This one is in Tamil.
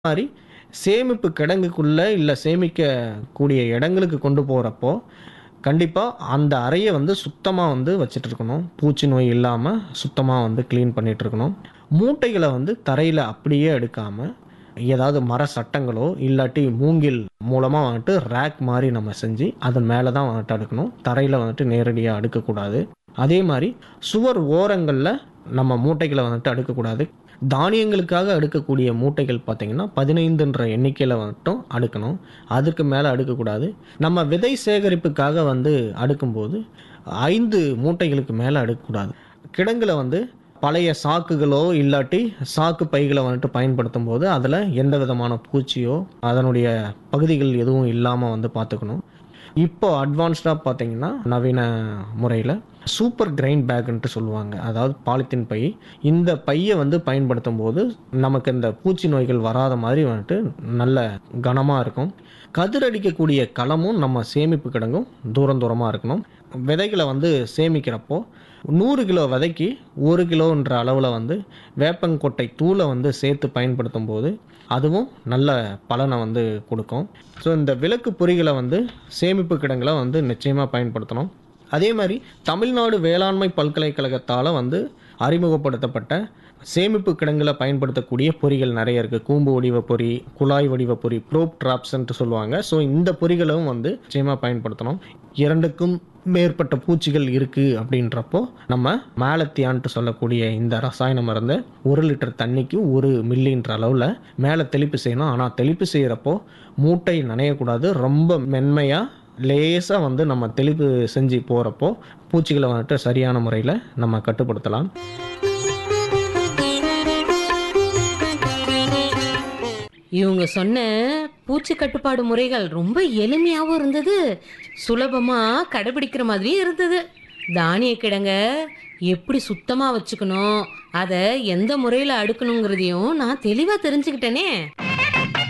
மாரி சேமிப்பு கிடங்குக்குள்ள இல்ல சேமிக்கக்கூடிய இடங்களுக்கு கொண்டு போறப்போ, கண்டிப்பா அந்த அறைய வந்து சுத்தமா வந்து வச்சுட்டு இருக்கணும். பூச்சி நோய் இல்லாம சுத்தமா வந்து கிளீன் பண்ணிட்டு இருக்கணும். மூட்டைகள வந்து தரையில அப்படியே அடுக்காம, ஏதாவது மர சட்டங்களோ, இல்லாட்டி மூங்கில் மூலமா வந்துட்டு ரேக் மாரி நம்ம செஞ்சு, அதன் மேல தான் வந்துட்டு அடுக்கணும். தரையில வந்துட்டு நேரடியா அடுக்கக்கூடாது. அதே மாரி சுவர் ஓரங்கள்ல நம்ம மூட்டைகள வந்துட்டு அடுக்கக்கூடாது. தானியங்களுக்காக அடுக்கக்கூடிய மூட்டைகள் பார்த்தீங்கன்னா, 15ன்ற எண்ணிக்கையில மட்டும் அடுக்கணும். அதுக்கு மேல அடுக்கக்கூடாது. நம்ம விதை சேகரிப்புக்காக வந்து அடுக்கும்போது, 5 மூட்டைகளுக்கு மேல அடுக்கக்கூடாது. கிடங்குல வந்து பழைய சாக்குகளோ, இல்லாட்டி சாக்கு பைகள வந்துட்டு பயன்படுத்தும்போது, அதில எந்த விதமான பூச்சியோ, அதனுடைய பகுதிகள் எதுவும் இல்லாம வந்து பார்த்துக்கணும். இப்போ அட்வான்ஸ்டா பார்த்தீங்கன்னா, நவீன முறையில சூப்பர் கிரைன் பேக்குன்ட்டு சொல்லுவாங்க. அதாவது பாலித்தீன் பை. இந்த பைய வந்து பயன்படுத்தும்போது, நமக்கு இந்த பூச்சி நோய்கள் வராத மாரி வந்துட்டு நல்ல கனமா இருக்கும். கதிரடிக்கக்கூடிய களமும் நம்ம சேமிப்பு கிடங்கும் தூரம் தூரமா இருக்கணும். விதைகள வந்து சேமிக்கிறப்போ, 100 கிலோ விதைக்கு 1 கிலோன்ற அளவுல வந்து வேப்பங்கொட்டை தூள வந்து சேர்த்து பயன்படுத்தும்போது, அதுவும் நல்ல பலன வந்து குடுக்கும். ஸோ இந்த விளக்கு பொறிகள வந்து சேமிப்பு கிடங்குல வந்து நிச்சயமா பயன்படுத்தணும். அதே மாரி தமிழ்நாடு வேளாண்மை பல்கலைக்கழகத்தால வந்து அறிமுகப்படுத்தப்பட்ட சேமிப்பு கிடங்குல பயன்படுத்தக்கூடிய பொறிகள் நெறைய இருக்கு. கூம்பு வடிவ பொறி, குழாய் வடிவ பொறி, ப்ரோப் ட்ராப்ஸ்ன்ட்டு சொல்லுவாங்க. ஸோ இந்த பொறிகளும் வந்து நிச்சயமா பயன்படுத்தணும். 2க்கும் மேற்பட்ட பூச்சிகள் இருக்கு அப்படின்றப்போ, நம்ம மேலத்தியான்ட்டு சொல்லக்கூடிய இந்த ரசாயன மருந்த 1 லிட்டர் தண்ணிக்கு 1 மில்லின்ற அளவுல மேல தெளிப்பு செய்யணும். ஆனா தெளிப்பு செய்யறப்போ மூட்டை நனையக்கூடாது. ரொம்ப மென்மையா லேசா வந்து நம்ம தெளிப்பு செஞ்சு போறப்போ, பூச்சிகள வந்துட்டு சரியான முறையில நம்ம கட்டுப்படுத்தலாம். இவங்க சொன்ன பூச்சி கட்டுப்பாடு முறைகள் ரொம்ப எளிமையாவும் இருந்தது, சுலபமா கடைபிடிக்கிற மாதிரியும் இருந்தது. தானிய கிடங்க எப்படி சுத்தமா வச்சுக்கணும், அதை எந்த முறையில் அடுக்கணுங்கிறதையும் நான் தெளிவா தெரிஞ்சுக்கிட்டேனே.